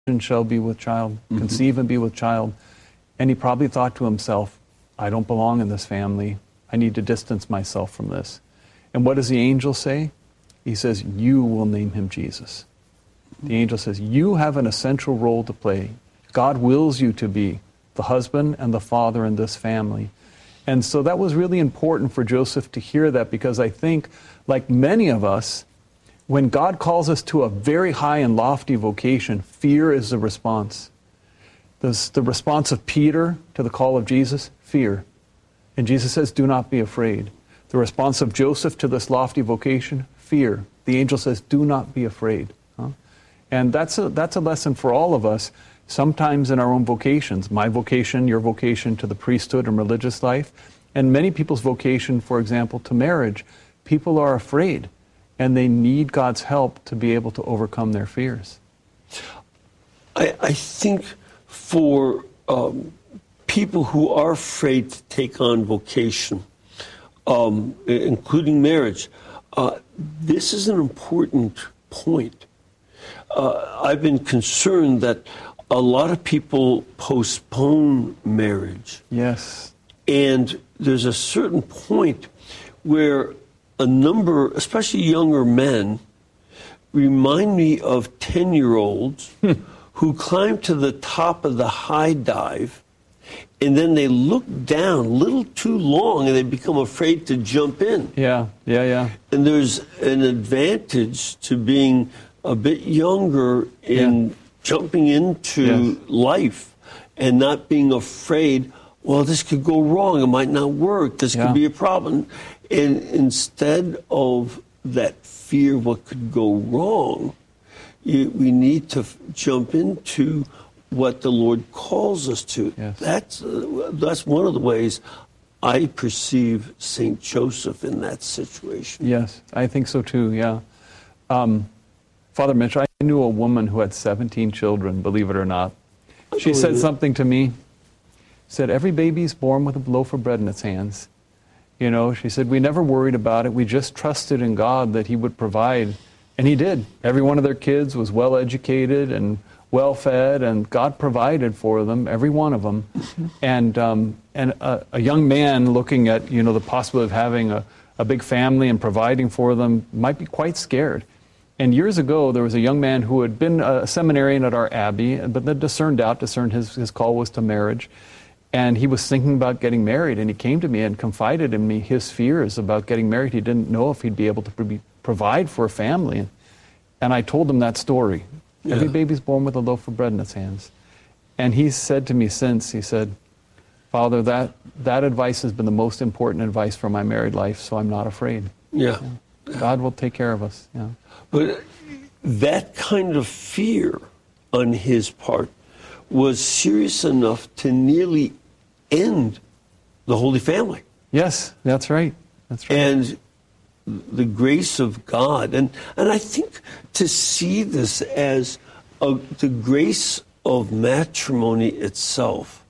shall be with child, conceive and be with child. And he probably thought to himself, I don't belong in this family. I need to distance myself from this. And what does the angel say? He says, you will name him Jesus. The angel says, you have an essential role to play. God wills you to be the husband and the father in this family. And so that was really important for Joseph to hear that, because I think, like many of us, when God calls us to a very high and lofty vocation, fear is the response. The response of Peter to the call of Jesus, fear. And Jesus says, do not be afraid. The response of Joseph to this lofty vocation, fear. The angel says, do not be afraid. And that's a lesson for all of us, sometimes in our own vocations. My vocation, your vocation to the priesthood and religious life, and many people's vocation, for example, to marriage. People are afraid, and they need God's help to be able to overcome their fears. I think for people who are afraid to take on vocation, including marriage, this is an important point. I've been concerned that a lot of people postpone marriage. Yes. And there's a certain point where a number, especially younger men, remind me of 10-year-olds who climb to the top of the high dive, and then they look down a little too long and they become afraid to jump in. Yeah. And there's an advantage to being a bit younger in jumping into life and not being afraid, well, this could go wrong, it might not work, this could be a problem. And instead of that fear of what could go wrong, we need to jump into what the Lord calls us to. Yes. That's one of the ways I perceive St. Joseph in that situation. Yes, I think so too, yeah. Father Mitch, I knew a woman who had 17 children, believe it or not. She said something to me, said, every baby's born with a loaf of bread in its hands. You know, she said, we never worried about it. We just trusted in God that He would provide. And He did. Every one of their kids was well educated and well fed, and God provided for them, every one of them. And a young man looking at, the possibility of having a big family and providing for them might be quite scared. And years ago, there was a young man who had been a seminarian at our abbey, but then discerned his call was to marriage. And he was thinking about getting married, and he came to me and confided in me his fears about getting married. He didn't know if he'd be able to provide for a family. And I told him that story. Yeah. Every baby's born with a loaf of bread in its hands. And he said to me since, he said, Father, that advice has been the most important advice for my married life, so I'm not afraid. Yeah. God will take care of us. Yeah. But that kind of fear on his part was serious enough to nearly end the Holy Family. Yes, that's right. That's right. And the grace of God, and I think to see this as the grace of matrimony itself,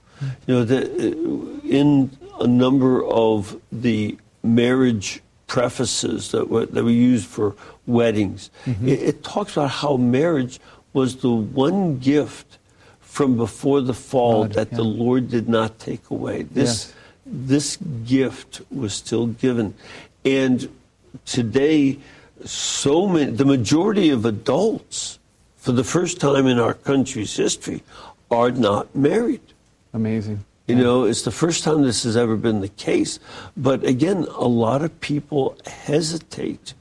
in a number of the marriage prefaces that we use for weddings, it talks about how marriage was the one gift from before the fall that the Lord did not take away. This gift was still given. And today, the majority of adults, for the first time in our country's history, are not married. Amazing. It's the first time this has ever been the case. But again, a lot of people hesitate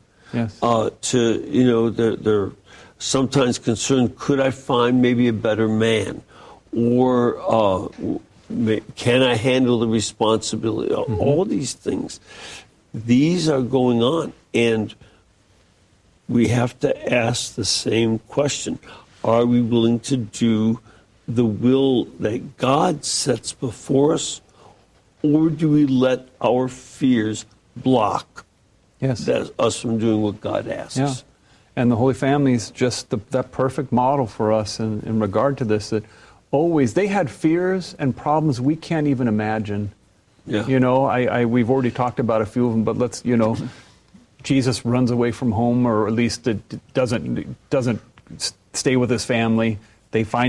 they're sometimes concerned, could I find maybe a better man? Or can I handle the responsibility? All these things. These are going on, and we have to ask the same question. Are we willing to do the will that God sets before us, or do we let our fears block us from doing what God asks? Yeah. And the Holy Family is just that perfect model for us in regard to this, that always they had fears and problems we can't even imagine. Yeah. We've already talked about a few of them, but let's, Jesus runs away from home, or at least it doesn't stay with his family. they find